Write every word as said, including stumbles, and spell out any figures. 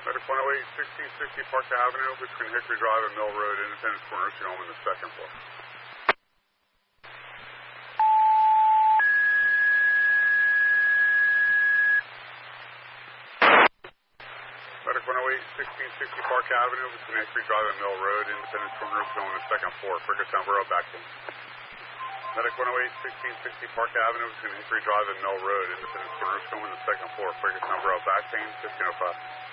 Medic one oh eight, sixteen sixty Park Avenue between Hickory Drive and Mill Road, Independence Corner, nursing home in the second floor. Medic one oh eight, sixteen sixty Park Avenue between Hickory Drive and Mill Road, Independence Corner, nursing home in the second floor. Ferguson Borough, back to Medic one oh eight, sixteen sixty Park Avenue between Hickory Drive and Mill Road, Independence Corner, nursing home in the second floor. Ferguson Borough, back pain, fifteen oh five.